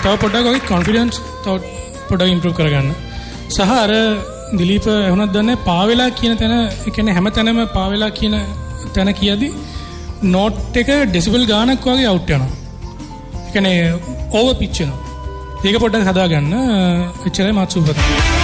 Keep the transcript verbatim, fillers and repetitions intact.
තව පොඩ්ඩක් වගේ කොන්ෆිඩන්ස් තව පොඩ්ඩක් ඉම්ප්‍රූව් කරගන්න. සහ අර දිලීප එහුණක් දන්නේ පාවෙලා කියන තැන, ඒ කියන්නේ හැම තැනම පාවෙලා කියන තැන කියද්දි නෝට් එක ඩෙසිබල් ගානක් වගේ අවුට් යනවා. ඒ කියන්නේ ඕවර් පිච් වෙනවා. ඒක පොඩ්ඩක් හදාගන්න. එච්චරයි මාත් සුබ.